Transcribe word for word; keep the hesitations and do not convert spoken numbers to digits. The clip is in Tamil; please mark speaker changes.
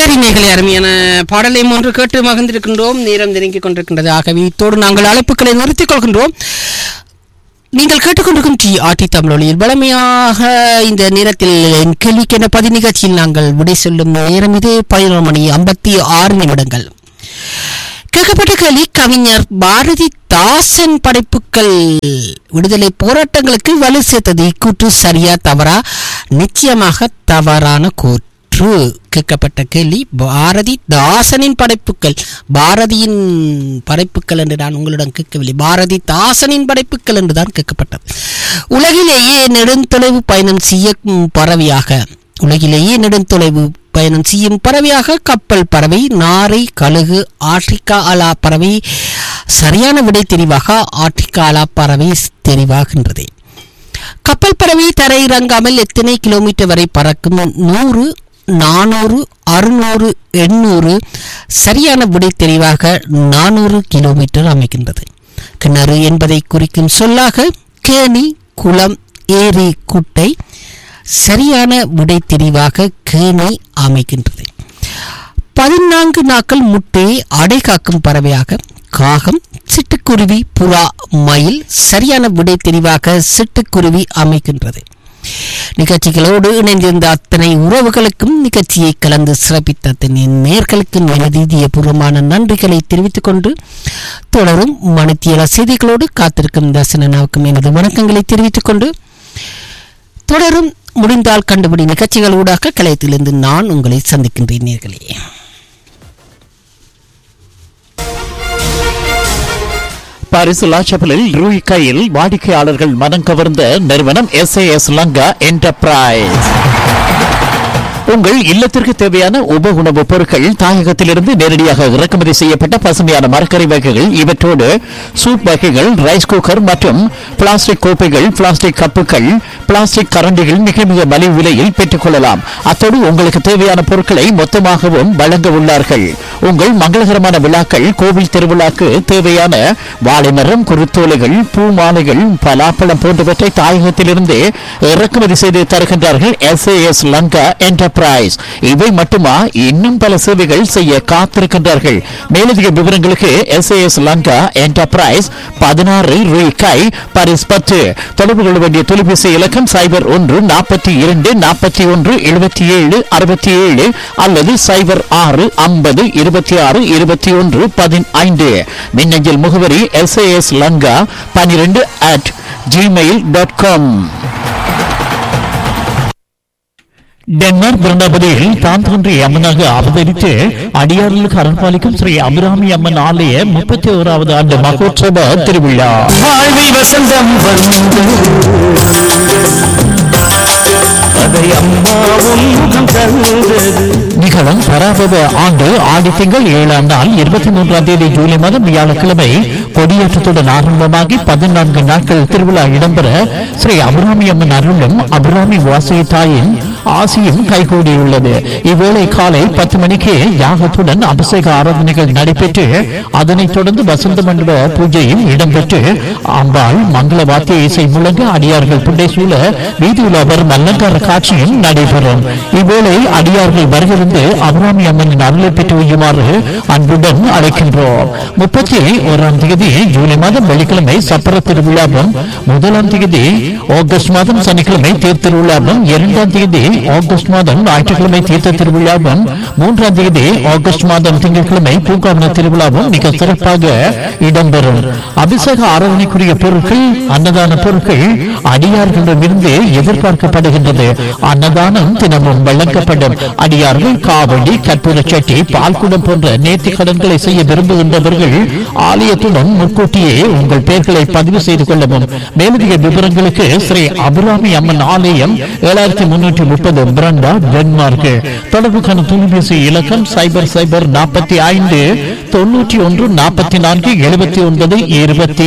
Speaker 1: சரி நேர்களை அருமையான பாடலையும் ஒன்று கேட்டு மகிழ்ந்திருக்கின்றோம். நேரம் நெருங்கிக் கொண்டிருக்கின்றது. ஆகவே இத்தோடு நாங்கள் அழைப்புகளை நிறுத்திக் கொள்கின்றோம். நீங்கள் கேட்டுக்கொண்டிருக்கும் டி ஆர்டி தமிழொலியில் வளமையாக இந்த நேரத்தில் கேள்விக்கு என்ன பதி நிகழ்ச்சியில் நாங்கள் விடை சொல்லும் நேரம் இது பதினொரு மணி ஐம்பத்தி ஆறு நிமிடங்கள். கேட்கப்பட்ட கேள்வி, கவிஞர் பாரதி தாசன் படைப்புகள் விடுதலை போராட்டங்களுக்கு வலு சேர்த்தது. இக்கூற்று சரியா தவறா? நிச்சயமாக தவறான கூற்று. கேட்கப்பட்ட கேள்வி, பாரதி தாசனின் படைப்புகள், பாரதியின் படைப்புகள் என்று நான் உங்களிடம் கேட்கவில்லை, பாரதி தாசனின் படைப்புகள் என்றுதான் கேட்கப்பட்டது. உலகிலேயே நெடுந்தொலைவு பயணம் செய்யும் பறவையாக உலகிலேயே நெடுந்தொலைவு பயணம் செய்யும் பறவையாக கப்பல் பறவை, நாரை, கழுகு, ஆப்பிரிக்கா அலா பறவை. சரியான விடை தெரிவாக ஆப்பிரிக்கா அலா பறவை தெரிவாகின்றது. கப்பல் பறவை தரையிறங்காமல் எத்தனை கிலோமீட்டர் வரை பறக்கும்? நூறு, நானூறு, அறுநூறு, எண்ணூறு. சரியான விடை தெரிவாக நானூறு கிலோமீட்டர் அமைக்கின்றது. கிணறு என்பதை குறிக்கும் சொல்லாக கேணி, குளம், ஏரி, குட்டை. சரியான விடை தெரிவாக கேணி அமைக்கின்றது. பதினான்கு நாட்கள் முட்டையை அடை காக்கும் பறவையாக காகம், சிட்டுக்குருவி, புறா, மயில். சரியான விடை தெரிவாக சிட்டுக்குருவி அமைக்கின்றது. நிகழ்ச்சிகளோடு இணைந்திருந்த அத்தனை உறவுகளுக்கும் நிகழ்ச்சியை கலந்து சிறப்பித்த அத்தனை நேர்களுக்கும் எனது இதயபூர்வமான நன்றிகளை தெரிவித்துக் கொண்டு தொடரும் மணித்தியல செய்திகளோடு காத்திருக்கும் தர்சனாவுக்கும் எனது வணக்கங்களை தெரிவித்துக் கொண்டு தொடரும் முடிந்தால் கண்டுபிடி நிகழ்ச்சிகளூடாக கலையத்திலிருந்து நான் உங்களை சந்திக்கின்றேன் நேர்களே.
Speaker 2: பாரிசுலா செப்பலில் ரூய் கையில் வாடிக்கையாளர்கள் மனம் கவர்ந்த நிறுவனம் S A S Lanka enterprise. உங்கள் இல்லத்திற்கு தேவையான உப உணவுப் பொருட்கள் தாயகத்திலிருந்து நேரடியாக இறக்குமதி செய்யப்பட்ட பசுமையான மரக்கறி வகைகள், இவற்றோடு சூப் வகைகள், ரைஸ் குக்கர் மற்றும் பிளாஸ்டிக் கோப்பைகள், பிளாஸ்டிக் கப்புகள், பிளாஸ்டிக் கரண்டிகள் மிக மிக மலிவு விலையில் பெற்றுக் கொள்ளலாம். அத்தோடு உங்களுக்கு தேவையான பொருட்களை மொத்தமாகவும் வழங்க உள்ளார்கள். உங்கள் மங்களகரமான விழாக்கள், கோவில் திருவிழாக்கு தேவையான வாழைமரம், குருத்தோலைகள், பூ மாலைகள், பலாப்பழம் போன்றவற்றை தாயகத்திலிருந்து இறக்குமதி செய்து தருகின்றார்கள் S A S Lanka enterprise. இவை மட்டுமா, இன்னும் பல சேவைகள் செய்ய காத்திருக்கின்றார்கள். மேலதிக விவரங்களுக்கு S A S Lanka enterprise, பதினாறு ரூபாய், பாரிஸ் பத்து. தொடர்பு கொள்ள வேண்டிய தொலைபேசி இலக்கம் சைபர் ஒன்று நாற்பத்தி இரண்டு நாற்பத்தி ஒன்று எழுபத்தி ஏழு அறுபத்தி ஏழு அல்லது சைபர் ஆறு ஐம்பது இருபத்தி ஆறு இருபத்தி ஒன்று பதினைந்து. மின்னஞ்சல் முகவரி எஸ் ஏ எஸ் லங்கா பன்னிரண்டு at Gmail dot com. Denmark பிருந்தாபதியில் தான் தோன்றிய அம்மனாக அவதரித்து அடியார்களுக்கு அரண்பாலிக்கும் ஸ்ரீ அபிராமி அம்மன் ஆலய முப்பத்தி ஓராவது ஆண்டு மகோற்சவ திருவிழா.
Speaker 3: வாழ்வில் வசந்தம் வந்து அதை அம்மாவும் முகம் தந்தது.
Speaker 2: நிகழும் பராபவ ஆண்டு ஆடி திங்கள் ஏழாம் நாள் இருபத்தி மூன்றாம் தேதி ஜூலை மாதம் வியாழக்கிழமை கொடியேற்றத்துடன் ஆரம்பமாகி பதினான்கு நாட்கள் திருவிழா இடம்பெற ஸ்ரீ அபிராமி அம்மன் அருளும் அபிராமி வாசகி தாயின் ஆசியும் கைகூடியுள்ளது. இவ்வேளை காலை பத்து மணிக்கு யாகத்துடன் அபிஷேக ஆராதனைகள் நடைபெற்று அதனைத் தொடர்ந்து வசந்த மண்டப பூஜையும் இடம்பெற்று அம்பாள் மங்கள வாத்திய இசை முழங்க அடியார்கள் புண்டை சூழ வீதியில் வரும் அலங்கார காட்சியும் நடைபெறும். இவ்வேளை அடியார்கள் வருகிருந்து அபிராமி அம்மனின் அருளை பெற்று வையுமாறு அன்புடன் அழைக்கின்றோம். முப்பத்தி ஓராம் தேதி ஜூலை மாதம் வெள்ளிக்கிழமை சப்பர திருவிழாவும், முதலாம் தேதி ஆகஸ்ட் மாதம் சனிக்கிழமை தேர் திருவிழாவும், இரண்டாம் தேதி ஆகஸ்ட் மாதம் ஞாயிற்றுக்கிழமை தீர்த்த திருவிழாவும், மூன்றாம் தேதி ஆகஸ்ட் மாதம் திங்கட்கிழமை பூங்காவன திருவிழாவும் மிக சிறப்பாக இடம்பெறும். அபிஷேக ஆராதனைக்குரிய பொருட்கள், அன்னதான பொருட்கள் அடியார்களிடமிருந்து எதிர்பார்க்கப்படுகின்றது. அன்னதானம் தினமும் வழங்கப்படும். அடியார்கள் காவடி, கற்பூர சட்டி, பால்குடம் போன்ற நேர்த்தி கடன்களை செய்ய விரும்புகின்றவர்கள் ஆலயத்துடன் முன்கூட்டியே உங்கள் பெயர்களை பதிவு செய்து கொள்ளவும். மேலதிக விவரங்களுக்கு ஸ்ரீ அபிராமி அம்மன் ஆலயம், ஏழாயிரத்தி முன்னூற்றி முப்பது பிரண்டா, டென்மார்க். தொடர்புக்கான தொலைபேசி இலக்கம் சைபர் சைபர் நாற்பத்தி ஐந்து தொன்னூற்றி ஒன்று நாற்பத்தி நான்கு எழுபத்தி ஒன்பது இருபத்தி